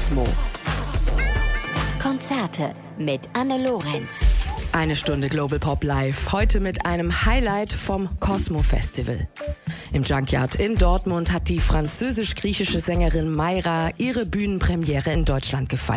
Cosmo. Konzerte mit Anne Lorenz. Eine Stunde Global Pop Live, heute mit einem Highlight vom Cosmo Festival. Im Junkyard in Dortmund hat die französisch-griechische Sängerin Mayra ihre Bühnenpremiere in Deutschland gefeiert.